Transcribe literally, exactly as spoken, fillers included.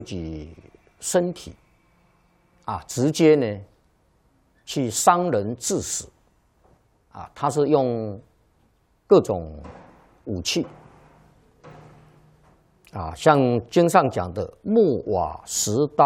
己身体啊，直接呢去伤人致死啊，他是用各种武器啊，像经上讲的木瓦石刀。